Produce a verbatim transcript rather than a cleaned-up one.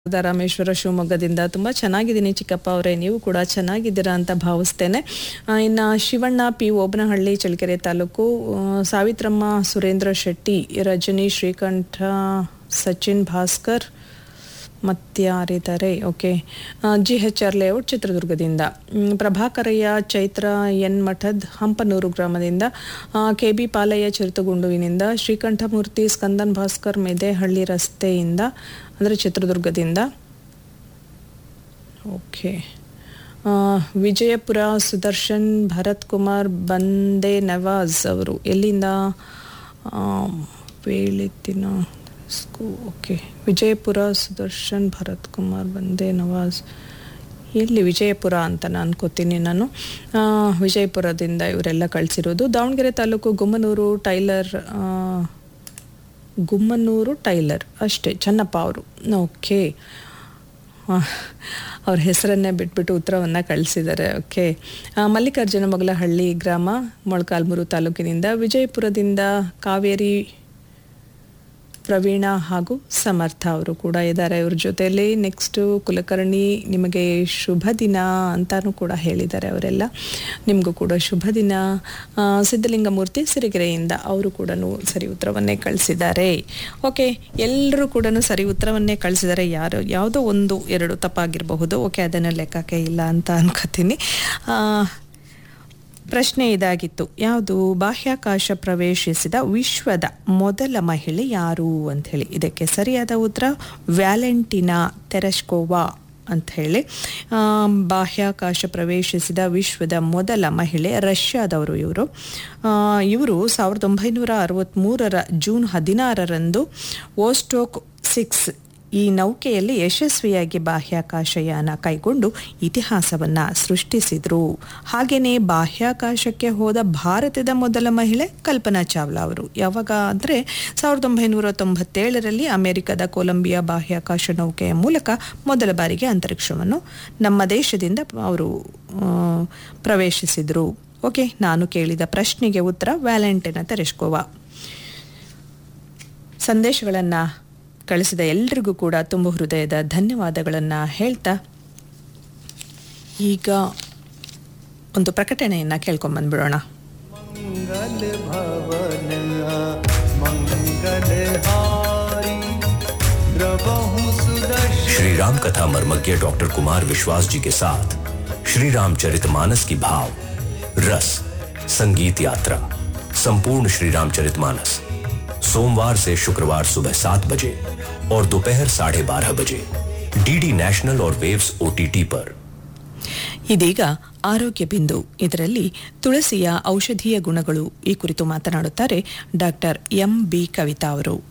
ರಾಮೇಶ್ವರ ಶಿವಮೊಗ್ಗದಿಂದ ತುಂಬ ಚೆನ್ನಾಗಿದ್ದೀನಿ ಚಿಕ್ಕಪ್ಪ ಅವರೇ, ನೀವು ಕೂಡ ಚೆನ್ನಾಗಿದ್ದೀರಾ ಅಂತ ಭಾವಿಸ್ತೇನೆ. ಇನ್ನು ಶಿವಣ್ಣ ಪಿ ಓಬನಹಳ್ಳಿ ಚಳ್ಳಕೆರೆ ತಾಲೂಕು, ಸಾವಿತ್ರಮ್ಮ ಸುರೇಂದ್ರ ಶೆಟ್ಟಿ, ರಜನಿ ಶ್ರೀಕಂಠ, Sachin Bhaskar ಮತ್ಯಾರಿದ್ದಾರೆ. Okay, G H R layout ಚಿತ್ರದುರ್ಗದಿಂದ, ಪ್ರಭಾಕರಯ್ಯ ಚೈತ್ರ ಎನ್ ಮಠದ್ ಹಂಪನೂರು ಗ್ರಾಮದಿಂದ, ಕೆ ಬಿ ಪಾಲಯ್ಯ ಚಿರುತಗುಂಡುವಿನಿಂದ, ಶ್ರೀಕಂಠಮೂರ್ತಿ ಸ್ಕಂದನ್ ಭಾಸ್ಕರ್ ಮೆದೆಹಳ್ಳಿ ರಸ್ತೆಯಿಂದ ಅಂದರೆ ಚಿತ್ರದುರ್ಗದಿಂದ. ಓಕೆ, ವಿಜಯಪುರ ಸುದರ್ಶನ್ ಭರತ್ ಕುಮಾರ್ ಬಂದೆ ನವಾಜ್ ಅವರು ಎಲ್ಲಿಂದ? ವೇಳಿತಿನ ಸ್ಕೂ ಓಕೆ, ವಿಜಯಪುರ ಸುದರ್ಶನ್ ಭರತ್ ಕುಮಾರ್ ಬಂದೆ ನವಾಜ್ ಎಲ್ಲಿ ವಿಜಯಪುರ ಅಂತ ನಾನು ಅನ್ಕೋತೀನಿ ನಾನು. ವಿಜಯಪುರದಿಂದ ಇವರೆಲ್ಲ ಕಳಿಸಿರೋದು. ದಾವಣಗೆರೆ ತಾಲೂಕು ಗುಮ್ಮನೂರು ಟೈಲರ್ ಗುಮ್ಮನೂರು ಟೈಲರ್ ಅಷ್ಟೇ ಚನ್ನಪ್ಪ ಅವರು. ಓಕೆ, ಅವ್ರ ಹೆಸರನ್ನೇ ಬಿಟ್ಬಿಟ್ಟು ಉತ್ತರವನ್ನು ಕಳಿಸಿದ್ದಾರೆ. ಓಕೆ, ಮಲ್ಲಿಕಾರ್ಜುನ ಮೊಗಲಹಳ್ಳಿ ಗ್ರಾಮ ಮೊಳಕಾಲ್ಮೂರು ತಾಲೂಕಿನಿಂದ, ವಿಜಯಪುರದಿಂದ ಕಾವೇರಿ ಪ್ರವೀಣ ಹಾಗೂ ಸಮರ್ಥ ಅವರು ಕೂಡ ಇದ್ದಾರೆ ಇವ್ರ ಜೊತೆಯಲ್ಲಿ. ನೆಕ್ಸ್ಟು ಕುಲಕರ್ಣಿ, ನಿಮಗೆ ಶುಭ ದಿನ ಅಂತಾನೂ ಕೂಡ ಹೇಳಿದ್ದಾರೆ ಅವರೆಲ್ಲ, ನಿಮಗೂ ಕೂಡ ಶುಭ ದಿನ. ಸಿದ್ಧಲಿಂಗಮೂರ್ತಿ ಸಿರಿಗೆರೆಯಿಂದ ಅವರು ಕೂಡ ಸರಿ ಉತ್ತರವನ್ನೇ ಕಳಿಸಿದ್ದಾರೆ. ಓಕೆ, ಎಲ್ಲರೂ ಕೂಡ ಸರಿ ಉತ್ತರವನ್ನೇ ಕಳಿಸಿದ್ದಾರೆ. ಯಾರು ಯಾವುದೋ ಒಂದು ಎರಡು ತಪ್ಪಾಗಿರಬಹುದು. ಓಕೆ, ಅದನ್ನು ಲೆಕ್ಕಕ್ಕೆ ಇಲ್ಲ ಅಂತ ಅನ್ಕೋತೀನಿ. ಪ್ರಶ್ನೆ ಇದಾಗಿತ್ತು, ಯಾವುದು ಬಾಹ್ಯಾಕಾಶ ಪ್ರವೇಶಿಸಿದ ವಿಶ್ವದ ಮೊದಲ ಮಹಿಳೆ ಯಾರು ಅಂಥೇಳಿ. ಇದಕ್ಕೆ ಸರಿಯಾದ ಉತ್ತರ ವ್ಯಾಲೆಂಟಿನಾ ತೆರೆಶ್ಕೋವಾ ಅಂಥೇಳಿ. ಬಾಹ್ಯಾಕಾಶ ಪ್ರವೇಶಿಸಿದ ವಿಶ್ವದ ಮೊದಲ ಮಹಿಳೆ ರಷ್ಯಾದವರು ಇವರು. ಇವರು ಸಾವಿರದ ಒಂಬೈನೂರ ಅರವತ್ತ್ಮೂರರ ಜೂನ್ ಹದಿನಾರರಂದು ವೋಸ್ಟೋಕ್ ಸಿಕ್ಸ್ ಈ ನೌಕೆಯಲ್ಲಿ ಯಶಸ್ವಿಯಾಗಿ ಬಾಹ್ಯಾಕಾಶಯಾನ ಕೈಗೊಂಡು ಇತಿಹಾಸವನ್ನು ಸೃಷ್ಟಿಸಿದರು. ಹಾಗೆಯೇ ಬಾಹ್ಯಾಕಾಶಕ್ಕೆ ಹೋದ ಭಾರತದ ಮೊದಲ ಮಹಿಳೆ ಕಲ್ಪನಾ ಚಾವ್ಲಾ ಅವರು. ಯಾವಾಗ ಅಂದರೆ ಸಾವಿರದ ಒಂಬೈನೂರ ತೊಂಬತ್ತೇಳರಲ್ಲಿ ಅಮೆರಿಕದ ಕೊಲಂಬಿಯಾ ಬಾಹ್ಯಾಕಾಶ ನೌಕೆಯ ಮೂಲಕ ಮೊದಲ ಬಾರಿಗೆ ಅಂತರಿಕ್ಷವನ್ನು ನಮ್ಮ ದೇಶದಿಂದ ಅವರು ಪ್ರವೇಶಿಸಿದರು. ಓಕೆ, ನಾನು ಕೇಳಿದ ಪ್ರಶ್ನೆಗೆ ಉತ್ತರ ವ್ಯಾಲೆಂಟಿನಾ ತೆರೆಶ್ಕೋವಾ. ಸಂದೇಶಗಳನ್ನು ಕಳಿಸಿದ ಎಲ್ರಿಗೂ ಕೂಡ ತುಂಬ ಹೃದಯದ ಧನ್ಯವಾದಗಳನ್ನು ಹೇಳ್ತಾ ಈಗ ಒಂದು ಪ್ರಕಟಣೆಯನ್ನು ಕೇಳ್ಕೊಂಬಂದ್ಬಿಡೋಣ. श्री राम कथा मर्मज्ञ डॉक्टर कुमार विश्वास जी के साथ श्री रामचरितमानस की भाव रस संगीत यात्रा संपूर्ण श्री रामचरितमानस सोमवार से शुक्रवार सुबह सात बजे और दोपहर साढ़े बारह बजे डी.डी नेशनल और वेव्स ओटीटी पर. ಇದೀಗ ಆರೋಗ್ಯ ಬಿಂದು. ಇದರಲ್ಲಿ ತುಳಸಿಯ ಔಷಧೀಯ ಗುಣಗಳು ಈ ಕುರಿತು ಮಾತನಾಡುತ್ತಾರೆ ಡಾಕ್ಟರ್ ಎಂ ಬಿ ಕವಿತಾ ಅವರು.